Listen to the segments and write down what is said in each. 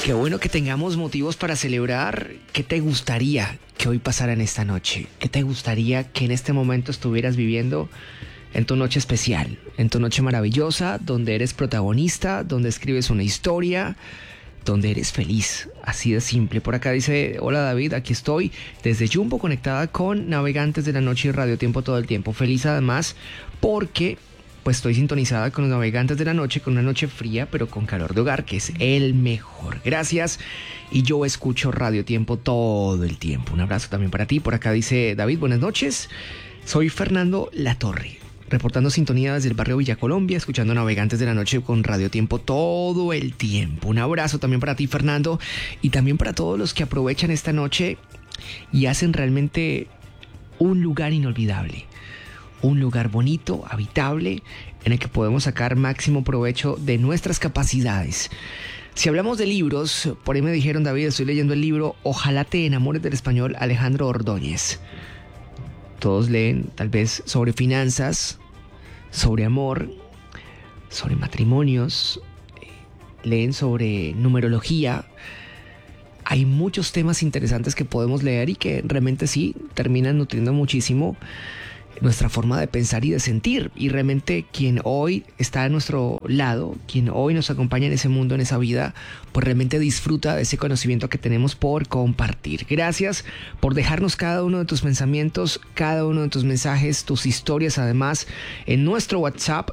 Qué bueno que tengamos motivos para celebrar. ¿Qué te gustaría que hoy pasara en esta noche? ¿Qué te gustaría que en este momento estuvieras viviendo en tu noche especial? En tu noche maravillosa, donde eres protagonista, donde escribes una historia, donde eres feliz. Así de simple. Por acá dice: hola David, aquí estoy desde Jumbo, conectada con Navegantes de la Noche y Radio Tiempo todo el tiempo. Feliz además porque pues estoy sintonizada con los Navegantes de la Noche, con una noche fría pero con calor de hogar, que es el mejor. Gracias. Y yo escucho Radio Tiempo todo el tiempo. Un abrazo también para ti. Por acá dice David: buenas noches, soy Fernando Latorre, reportando sintonía desde el barrio Villa Colombia, escuchando Navegantes de la Noche con Radio Tiempo todo el tiempo. Un abrazo también para ti, Fernando, y también para todos los que aprovechan esta noche y hacen realmente un lugar inolvidable, un lugar bonito, habitable, en el que podemos sacar máximo provecho de nuestras capacidades. Si hablamos de libros, por ahí me dijeron: David, estoy leyendo el libro Ojalá te enamores, del español Alejandro Ordóñez. Todos leen tal vez sobre finanzas, sobre amor, sobre matrimonios, leen sobre numerología. Hay muchos temas interesantes que podemos leer y que realmente sí terminan nutriendo muchísimo nuestra forma de pensar y de sentir. Y realmente quien hoy está a nuestro lado, quien hoy nos acompaña en ese mundo, en esa vida, pues realmente disfruta de ese conocimiento que tenemos por compartir. Gracias por dejarnos cada uno de tus pensamientos, cada uno de tus mensajes, tus historias, además en nuestro WhatsApp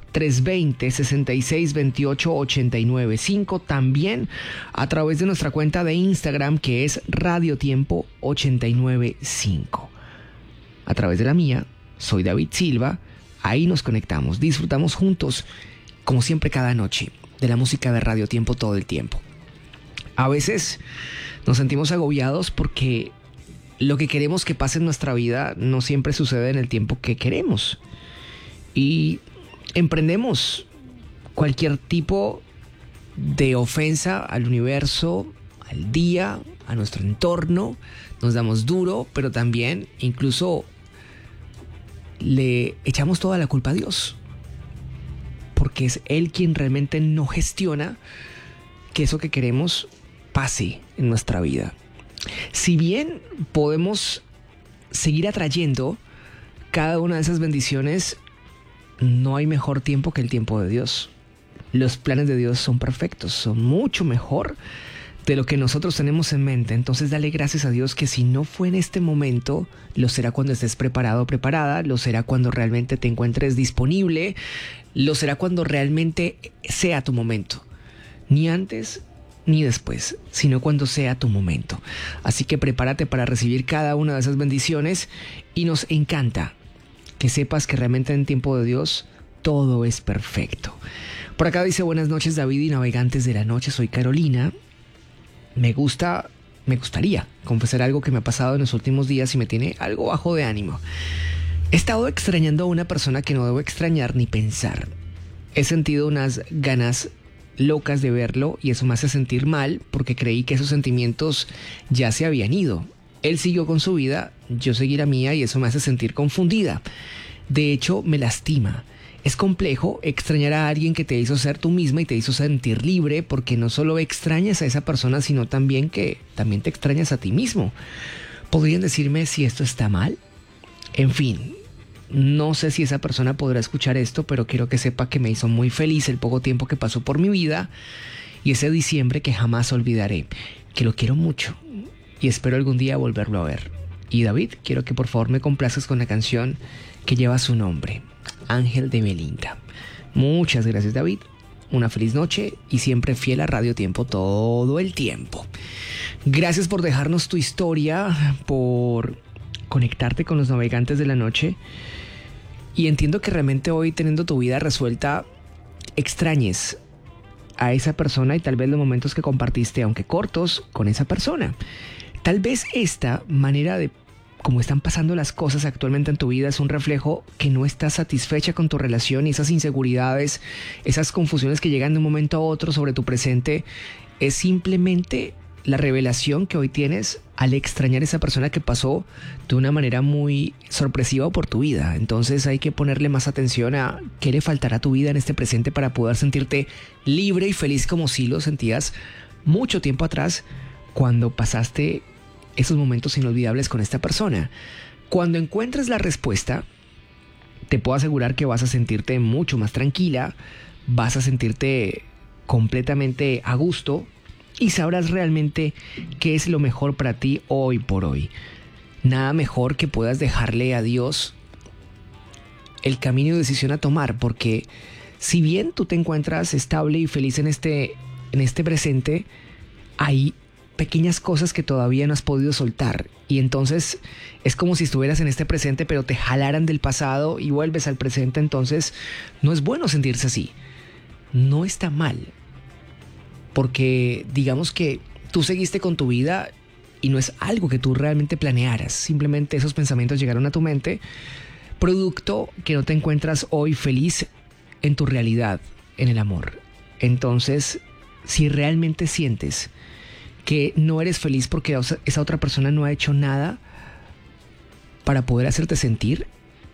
320-6628-895. También a través de nuestra cuenta de Instagram, que es Radio Tiempo 895. A través de la mía, soy David Silva. Ahí nos conectamos, disfrutamos juntos, como siempre, cada noche, de la música de Radio Tiempo todo el tiempo. A veces nos sentimos agobiados porque lo que queremos que pase en nuestra vida no siempre sucede en el tiempo que queremos. Y emprendemos cualquier tipo de ofensa al universo, al día, a nuestro entorno. Nos damos duro, pero también incluso le echamos toda la culpa a Dios, porque es Él quien realmente no gestiona que eso que queremos pase en nuestra vida. Si bien podemos seguir atrayendo cada una de esas bendiciones, no hay mejor tiempo que el tiempo de Dios. Los planes de Dios son perfectos, son mucho mejor de lo que nosotros tenemos en mente. Entonces dale gracias a Dios que si no fue en este momento, lo será cuando estés preparado o preparada, lo será cuando realmente te encuentres disponible, lo será cuando realmente sea tu momento. Ni antes ni después, sino cuando sea tu momento. Así que prepárate para recibir cada una de esas bendiciones, y nos encanta que sepas que realmente en tiempo de Dios todo es perfecto. Por acá dice: buenas noches David y Navegantes de la Noche, soy Carolina. Me gustaría confesar algo que me ha pasado en los últimos días y me tiene algo bajo de ánimo. He estado extrañando a una persona que no debo extrañar ni pensar. He sentido unas ganas locas de verlo y eso me hace sentir mal porque creí que esos sentimientos ya se habían ido. Él siguió con su vida, yo seguí la mía, y eso me hace sentir confundida. De hecho, me lastima. Es complejo extrañar a alguien que te hizo ser tú misma y te hizo sentir libre, porque no solo extrañas a esa persona, sino también que también te extrañas a ti mismo. ¿Podrían decirme si esto está mal? En fin, no sé si esa persona podrá escuchar esto, pero quiero que sepa que me hizo muy feliz el poco tiempo que pasó por mi vida y ese diciembre que jamás olvidaré. Que lo quiero mucho y espero algún día volverlo a ver. Y David, quiero que por favor me complazcas con la canción que lleva su nombre, Ángel de Belinda. Muchas gracias, David. Una feliz noche y siempre fiel a Radio Tiempo todo el tiempo. Gracias por dejarnos tu historia, por conectarte con los Navegantes de la Noche. Y entiendo que realmente hoy, teniendo tu vida resuelta, extrañes a esa persona y tal vez los momentos que compartiste, aunque cortos, con esa persona. Tal vez esta manera de cómo están pasando las cosas actualmente en tu vida es un reflejo que no estás satisfecha con tu relación, y esas inseguridades, esas confusiones que llegan de un momento a otro sobre tu presente, es simplemente la revelación que hoy tienes al extrañar a esa persona que pasó de una manera muy sorpresiva por tu vida. Entonces hay que ponerle más atención a qué le faltará a tu vida en este presente para poder sentirte libre y feliz como si lo sentías mucho tiempo atrás cuando pasaste esos momentos inolvidables con esta persona. Cuando encuentres la respuesta, te puedo asegurar que vas a sentirte mucho más tranquila, vas a sentirte completamente a gusto y sabrás realmente qué es lo mejor para ti hoy por hoy. Nada mejor que puedas dejarle a Dios el camino y decisión a tomar, porque si bien tú te encuentras estable y feliz en este presente, hay pequeñas cosas que todavía no has podido soltar, y entonces es como si estuvieras en este presente pero te jalaran del pasado y vuelves al presente. Entonces no es bueno sentirse así, no está mal, porque digamos que tú seguiste con tu vida y no es algo que tú realmente planearas, simplemente esos pensamientos llegaron a tu mente producto que no te encuentras hoy feliz en tu realidad, en el amor. Entonces, si realmente sientes que no eres feliz porque esa otra persona no ha hecho nada para poder hacerte sentir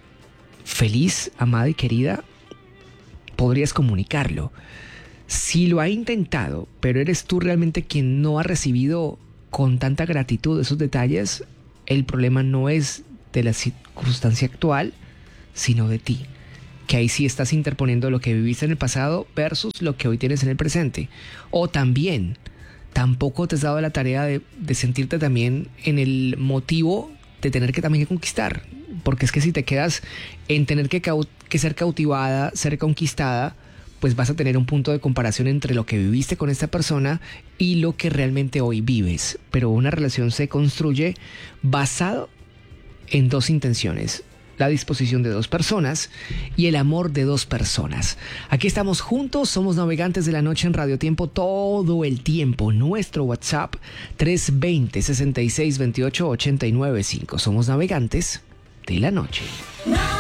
feliz, amada y querida, podrías comunicarlo. Si lo ha intentado, pero eres tú realmente quien no ha recibido con tanta gratitud esos detalles, el problema no es de la circunstancia actual, sino de ti, que ahí sí estás interponiendo lo que viviste en el pasado versus lo que hoy tienes en el presente. O también, tampoco te has dado la tarea de sentirte también en el motivo de tener que también conquistar, porque es que si te quedas en tener que ser cautivada, ser conquistada, pues vas a tener un punto de comparación entre lo que viviste con esta persona y lo que realmente hoy vives. Pero una relación se construye basado en dos intenciones: la disposición de dos personas y el amor de dos personas. Aquí estamos juntos, somos Navegantes de la Noche en Radio Tiempo todo el tiempo. Nuestro WhatsApp 320-6628-895. Somos Navegantes de la Noche.